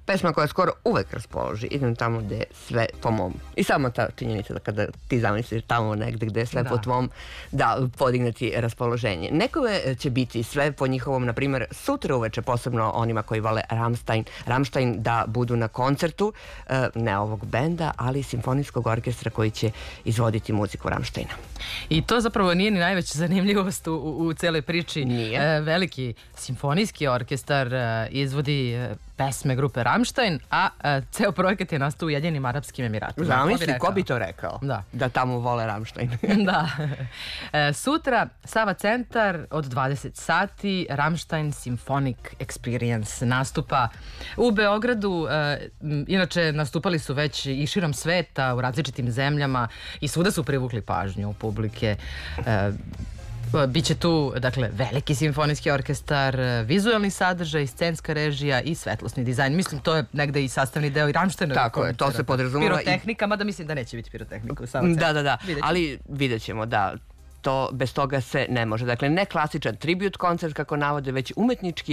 pesma koja skoro uvek raspoloži. Idem tamo gde je sve po mom. I samo ta činjenica da kada ti zamisliš tamo negde gde je sve po tvom, da podigne ti raspoloženje. Nekome će biti sve po njihovom, na primjer, sutra uveče, posebno onima koji vole Rammstein, da budu na koncertu, ne ovog benda, ali simfonijskog orkestra koji će izvoditi muziku Rammsteina. I to zapravo nije ni najveća zanimljivost u celoj priči. Nije. Veliki simfonijski orkestar izvodi pesme grupe Rammstein, a ceo projekat je nastao u Ujedinjenim Arapskim Emiratima. Zamisli, ko bi to rekao? Da tamo vole Rammstein. Da. Sutra, Sava centar od 20 sati, Rammstein Symphonic Experience nastupa u Beogradu. Inače, nastupali su već i širom sveta, u različitim zemljama i svuda su privukli pažnju publike. Biće tu, dakle, veliki simfonijski orkestar, vizualni sadržaj, scenska režija i svetlosni dizajn. Mislim, to je negde i sastavni deo i Rammsteina. Tako je, to se podrazumeva. Pirotehnika, mada mislim da neće biti pirotehnika u Sava centru. Da, ali vidjet ćemo da to bez toga se ne može. Dakle, ne klasičan tribut koncert, kako navode, već umetnički